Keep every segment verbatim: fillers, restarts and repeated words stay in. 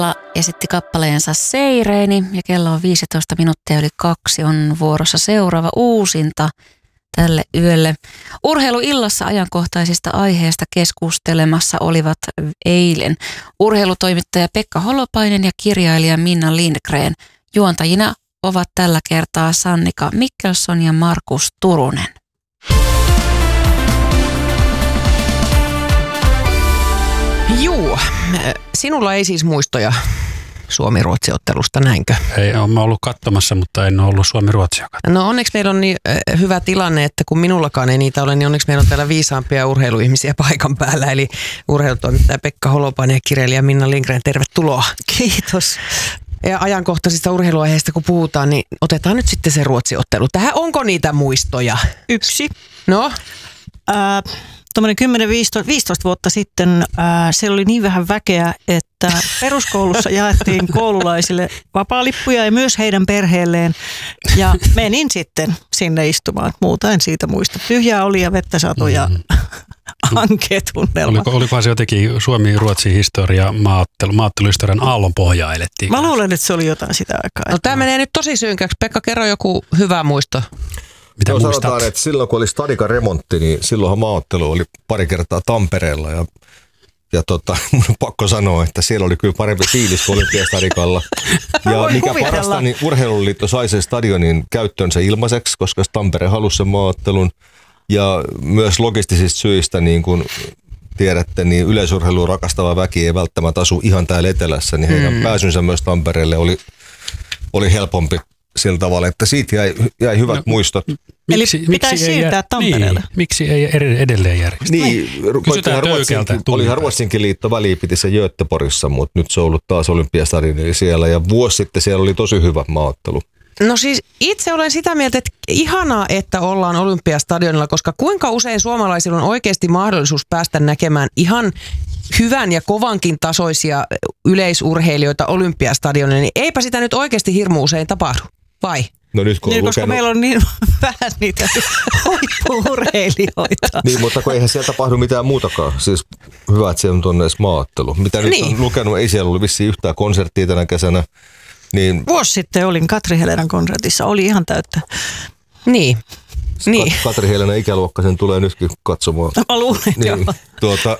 Esitti kappaleensa Seireeni ja kello on viisitoista minuuttia yli kaksi on vuorossa seuraava uusinta tälle yölle. Urheiluillassa ajankohtaisista aiheista keskustelemassa olivat eilen urheilutoimittaja Pekka Holopainen ja kirjailija Minna Lindgren. Juontajina ovat tällä kertaa Sannika Mikkelson ja Markus Turunen. Juu, sinulla ei siis muistoja Suomi-Ruotsi-ottelusta, näinkö? Ei, olen ollut katsomassa, mutta en ole ollut Suomi-Ruotsia katsomassa. No onneksi meillä on niin hyvä tilanne, että kun minullakaan ei niitä ole, niin onneksi meillä on täällä viisaampia urheiluihmisiä paikan päällä. Eli urheilutoimittaja Pekka Holopainen ja kirjailija Minna Lindgren, tervetuloa. Kiitos. Ja ajankohtaisista urheiluaiheista kun puhutaan, niin otetaan nyt sitten se Ruotsi-ottelu. Tähän onko niitä muistoja? Yksi. No? Ää, tuommoinen kymmenen viisitoista vuotta sitten ää, siellä oli niin vähän väkeä, että peruskoulussa jaettiin koululaisille vapaalippuja ja myös heidän perheelleen. Ja menin sitten sinne istumaan. Muuta en siitä muista. Tyhjää oli ja vettä satoi ja ankea tunnelma. Oliko, olikohan se jotenkin Suomi-Ruotsin historia, maaottelu, maatteluhistorian aallonpohjaa elettiin? Mä luulen, että se oli jotain sitä aikaa. No tämä menee nyt tosi synkäksi. Pekka, kerro joku hyvä muisto. Mitä no, muistat? sanotaan, että silloin kun oli Stadikan remontti, niin silloinhan maaottelu oli pari kertaa Tampereella ja, ja tota, mun on pakko sanoa, että siellä oli kyllä parempi fiilis kuin Olympiastadikalla. Ja mikä kuvitella. Parasta, niin Urheiluliitto sai sen stadionin käyttöönsä ilmaiseksi, koska Tampere halusi sen maaottelun. Ja myös logistisista syistä, niin kuin tiedätte, niin yleisurheilua rakastava väki ei välttämättä asu ihan täällä etelässä, niin heidän mm. pääsynsä myös Tampereelle oli, oli helpompi sillä tavalla, että siitä jäi, jäi hyvät no, muistot. Miksi, Eli pitäisi miksi siirtää Tampereelle. Niin, miksi ei edelleen järjestä? Niin, kysytään Ruotsinkin, olihan Ruotsinkin liitto väliin se Göteborgissa, mutta nyt se on ollut taas Olympiastadionilla siellä ja vuosi sitten siellä oli tosi hyvä maaottelu. No siis itse olen sitä mieltä, että ihanaa, että ollaan Olympiastadionilla, koska kuinka usein suomalaisilla on oikeasti mahdollisuus päästä näkemään ihan hyvän ja kovankin tasoisia yleisurheilijoita Olympiastadionilla, niin eipä sitä nyt oikeasti hirmu usein tapahdu, vai? No nyt kun niin, on koska lukenut... meillä on niin vähän niitä huippu-urheilijoita. Niin, mutta kun eihän siellä tapahdu mitään muutakaan. Siis hyvä, että siellä on tuonne edes maaottelu. Mitä niin. nyt on lukenut, ei siellä ollut vissiin yhtään konserttia tänä kesänä. Niin... Vuosi sitten olin Katri Helenan konsertissa, oli ihan täyttä. Niin. niin. Katri Helenan ikäluokka sen tulee nytkin katsomaan. Mä luulen, niin, joo. Tuota,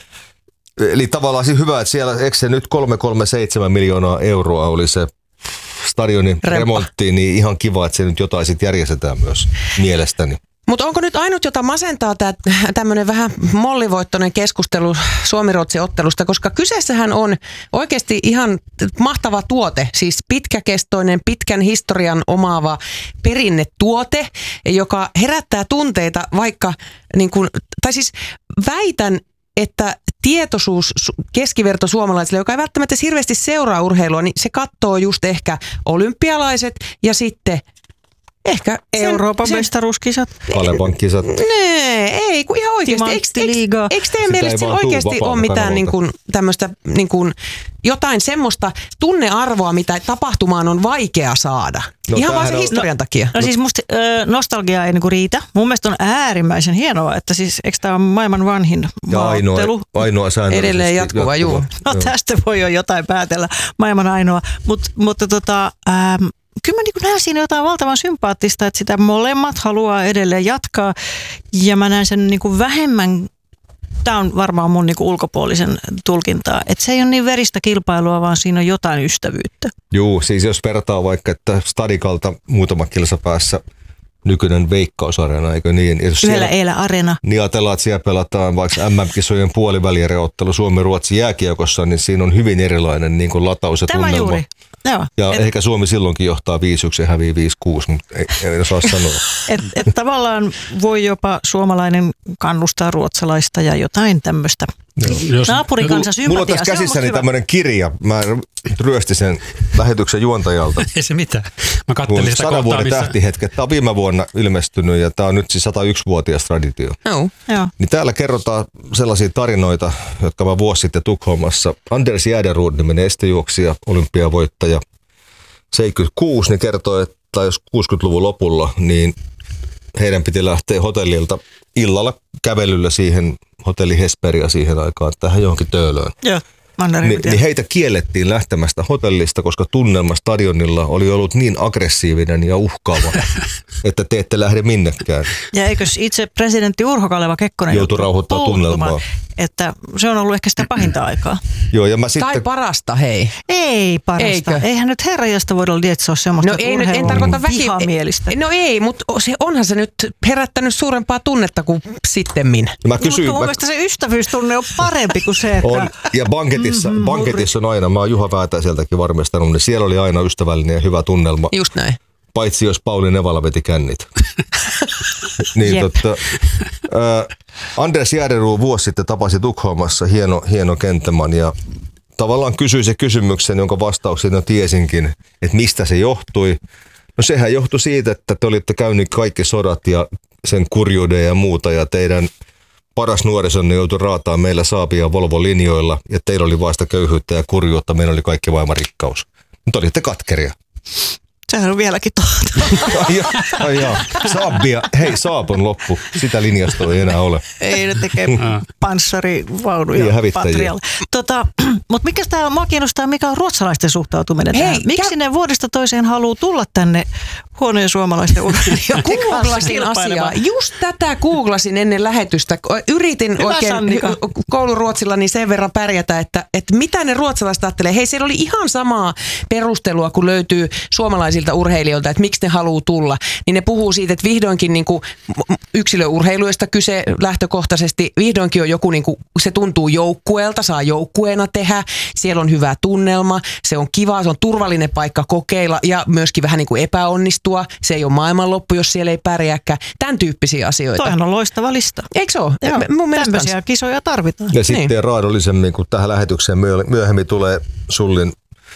eli tavallaan siis hyvä, että siellä, eikö se nyt kolme pilkku kolmekymmentäseitsemän miljoonaa euroa oli se stadionin Rempa. remonttiin, niin ihan kiva, että se nyt jotain sitten järjestetään myös mielestäni. Mutta onko nyt ainut, jota masentaa tämä tämmöinen vähän mollivoittoinen keskustelu Suomi-Ruotsi-ottelusta, koska kyseessähän on oikeasti ihan mahtava tuote, siis pitkäkestoinen, pitkän historian omaava perinnetuote, joka herättää tunteita vaikka, niin kuin, tai siis väitän, että tietoisuus keskiverto suomalaisille, joka ei välttämättä hirveästi seuraa urheilua, niin se katsoo just ehkä olympialaiset ja sitten ehkä Euroopan mestaruuskisat. Kalevan kisat. Nee, ei, kun ihan oikeasti. Eikö, eikö, eikö teidän mielestä sillä oikeasti ole mitään niin kuin, tämmöistä niin kuin, jotain semmoista tunnearvoa, mitä tapahtumaan on vaikea saada? No, ihan vaan se historian no, takia. No siis musta ö, nostalgia ei niinku riitä. Mun mielestä on äärimmäisen hienoa, että siis eikö tämä ole maailman vanhin maaottelu? Ainoa, ainoa säännöllisesti. Edelleen jatkuva, juu. No tästä voi jo jotain päätellä, maailman ainoa. Mut, mutta tota... Ähm, Kyllä mä niin näen siinä jotain valtavan sympaattista, että sitä molemmat haluaa edelleen jatkaa ja mä näen sen niin kuin vähemmän, tämä on varmaan mun niin kuin ulkopuolisen tulkintaa, että se ei ole niin veristä kilpailua, vaan siinä on jotain ystävyyttä. Joo, siis jos vertaa vaikka, että Stadikalta muutama kilsa päässä nykyinen Veikkaus-areena, eikö niin? Yhdellä Eilä Areena. Niin ajatellaan, että siellä pelataan vaikka M M-kisojen puolivälieräottelu Suomi-Ruotsi jääkiekossa, niin siinä on hyvin erilainen niin kuin lataus ja Tämä tunnelma. Juuri. Joo. Ja et, ehkä Suomi silloinkin johtaa viisi yksi ja hävii viisi kuusi, mutta ei, ei osaa sanoa. Et, et tavallaan voi jopa suomalainen kannustaa ruotsalaista ja jotain tämmöistä. Naapurikansa sympatiaa. Mulla on tässä käsissäni tämmöinen kirja. Mä ryöstin sen lähetyksen juontajalta. Ei se mitään. Mä kattelin sitä sadan vuoden missä... tähtihetket. Tämä on viime vuonna ilmestynyt ja tämä on nyt siis sata yksi vuotias traditio. No. Niin täällä kerrotaan sellaisia tarinoita, jotka mä vuosi sitten Tukholmassa. Anders Jäderud, niminen estejuoksija, olympiavoittaja seitsemänkymmentäkuusi, niin kertoo, että jos kuusikymmentäluvun lopulla, niin heidän piti lähteä hotellilta illalla kävelyllä siihen hotelli Hesperia siihen aikaan tähän johonkin Töölöön. Joo. Ni, niin heitä kiellettiin lähtemästä hotellista, koska tunnelma stadionilla oli ollut niin aggressiivinen ja uhkaava, että te ette lähde minnekään. Ja eikös itse presidentti Urho Kaleva Kekkonen joutui rauhoittaa tunnelmaa. Että se on ollut ehkä sitä pahinta aikaa. Joo, ja mä sitten... Tai parasta, hei. Ei parasta. Eikö? Eihän nyt herranjestaan voida lietsoa semmoista, no ei nyt, en tarkoita väki... vihamielistä. No ei, mutta se, onhan se nyt herättänyt suurempaa tunnetta kuin sittemmin. No mä kysyin, mutta mun mä... mielestä se ystävyystunne on parempi kuin se, että... On. Ja banketissa, mm-hmm, banketissa on aina, mä oon Juha Väätäiseltäkin varmistanut, niin siellä oli aina ystävällinen ja hyvä tunnelma. Just näin. Paitsi jos Pauli Nevala veti kännit. niin, totta, äh, Anders Järderuu vuosi sitten tapasi Tukholmassa hieno, hieno kenttäman ja tavallaan kysyi se kysymyksen, jonka vastauksen jo tiesinkin, että mistä se johtui. No sehän johtui siitä, että te olitte käyneet kaikki sodat ja sen kurjuuden ja muuta ja teidän paras nuorisonne joutui raataan meillä Saabia Volvo-linjoilla ja teillä oli vaista köyhyyttä ja kurjuutta, meillä oli kaikki maailman rikkaus. Nyt olitte katkeria. Sehän on vieläkin totta. ai, ai jaa. Saabia. Hei, Saab on loppu. Sitä linjasta ei enää ole. Ei, ne tekee panssarivaunuja Patrialle. Tota, mutta mikä tämä mua kiinnostaa, mikä on ruotsalaisten suhtautuminen Hei, tähän? Miksi kä- ne vuodesta toiseen haluaa tulla tänne huonojen suomalaisten urheilijoiden Googlasin asiaa. Just tätä googlasin ennen lähetystä. Yritin Hyvä, oikein Sannika. kouluruotsilla niin sen verran pärjätä, että, että mitä ne ruotsalaiset ajattelee. Hei, siellä oli ihan samaa perustelua, kun löytyy suomalaisilta urheilijoilta, että miksi ne haluaa tulla. Niin ne puhuu siitä, että vihdoinkin niin kuin yksilöurheiluista kyse lähtökohtaisesti. Vihdoinkin on joku, niin kuin, se tuntuu joukkueelta, saa joukkueena tehdä. Siellä on hyvä tunnelma, se on kiva, se on turvallinen paikka kokeilla ja myöskin vähän niin kuin epäonnistua. Se ei ole maailmanloppu, jos siellä ei pärjääkään. Tämän tyyppisiä asioita. Toihan on loistava lista. Eikö se ole? Joo, mun mielestä tämmöisiä kans. kisoja tarvitaan. Ja sitten niin. Raadollisemmin, kun tähän lähetykseen myöhemmin tulee Sullin,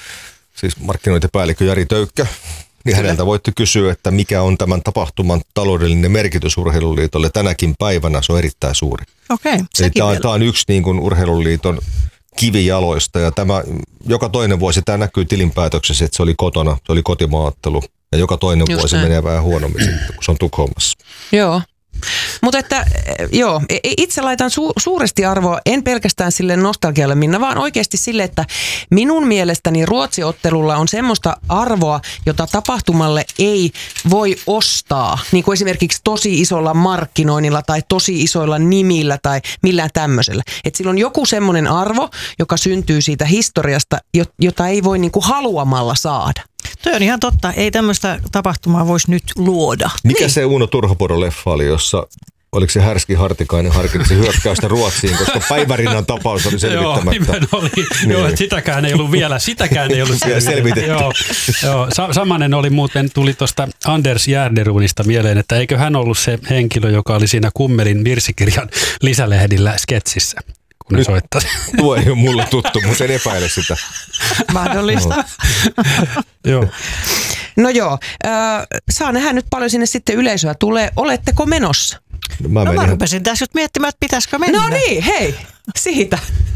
siis markkinointipäällikkö Jari Töykkä, niin häneltä voitte kysyä, että mikä on tämän tapahtuman taloudellinen merkitys Urheiluliitolle tänäkin päivänä. Se on erittäin suuri. Okei, Eli sekin tämä, vielä. tämä on yksi niin kuin Urheiluliiton kivijaloista ja tämä, joka toinen vuosi tämä näkyy tilinpäätöksessä, että se oli kotona, se oli kotimaaottelu. Ja joka toinen Just vuosi näin. Menee vähän huonommin sitten, kun se on Tukholmassa. Joo. Mutta että joo, itse laitan su- suuresti arvoa, en pelkästään sille nostalgialle Minna, vaan oikeasti sille, että minun mielestäni Ruotsi-ottelulla on semmoista arvoa, jota tapahtumalle ei voi ostaa. Niin kuin esimerkiksi tosi isolla markkinoinnilla tai tosi isoilla nimillä tai millään tämmöisellä. Että sillä on joku semmoinen arvo, joka syntyy siitä historiasta, jota ei voi niinku haluamalla saada. Toi on ihan totta. Ei tämmöistä tapahtumaa voisi nyt luoda. Mikä Niin. se Uno Turhapuro-leffa oli, jossa oliko se Härski Hartikainen harkitsi hyökkäystä Ruotsiin, koska Päivärinnan tapaus oli selvittämättä. Joo, oli. Niin. Joo, että sitäkään ei ollut vielä, sitäkään ei ollut selvitetty. Joo, joo. Sa- samanen oli muuten, tuli tuosta Anders Järderunista mieleen, että eikö hän ollut se henkilö, joka oli siinä Kummelin virsikirjan lisälehdillä sketsissä, kun ne soittaisi. Tuo ei ole mulle tuttu, mutta en epäile sitä. Mahdollista. Joo. No joo, äh, saa nähdä nyt paljon sinne sitten yleisöä tulee. Oletteko menossa? Mä, No mä menin, rupesin tässä nyt miettimään, että pitäisikö mennä. No niin, hei, siitä.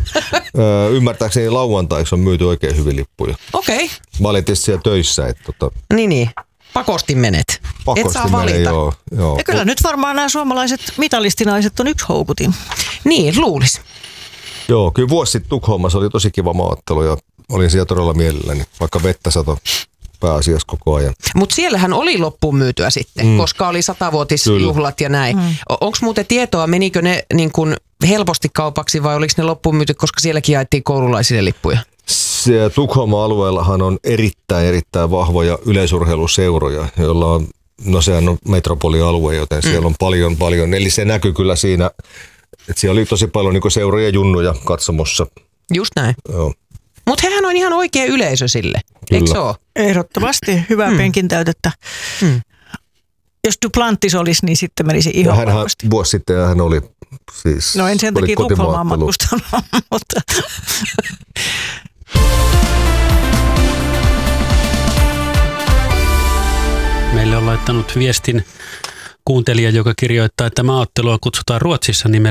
ö, ymmärtääkseni lauantaiksi on myyty oikein hyvin lippuja. Okei, okay. Mä olin tietysti siellä töissä, että tota, niin niin. Pakosti menet. Et pakosti saa menee, valita. joo. joo. Ja kyllä nyt varmaan nämä suomalaiset mitalistinaiset on yksi houkutin. Niin, luulis. Joo, kyllä vuosi sitten Tukholmassa oli tosi kiva maaottelu ja olin siellä todella mielelläni, vaikka vettä sato pääasiassa koko ajan. Mutta siellähän oli loppuun myytyä sitten, mm. koska oli satavuotisjuhlat ja näin. Mm. Onko muuten tietoa, menikö ne niin kun helposti kaupaksi vai oliko ne loppuun myyty, koska sielläkin jaettiin koululaisille lippuja? Se Tukholma-alueellahan on erittäin, erittäin vahvoja yleisurheiluseuroja, joilla on, no sehän on metropolialue, joten mm. siellä on paljon, paljon. Eli se näkyy kyllä siinä, että siellä oli tosi paljon niin seuroja junnuja katsomossa. Just näin. Joo. Mutta hehän on ihan oikea yleisö sille, eikö se ole? Ehdottomasti hyvää Mm. penkin täytettä. Mm. Jos Duplantis olisi, niin sitten menisi ihan Hänhän varmasti. vuosi sitten hän oli siis No en sen oli takia Tukholmaan kotimaaottelu. matkustanut, mutta Meille on laittanut viestin kuuntelija, joka kirjoittaa, että maaottelua kutsutaan Ruotsissa nimellä